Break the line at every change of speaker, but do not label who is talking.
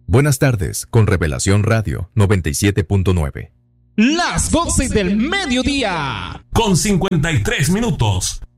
Buenas tardes, con Revelación Radio 97.9.
Las 12 del mediodía,
con 53 minutos.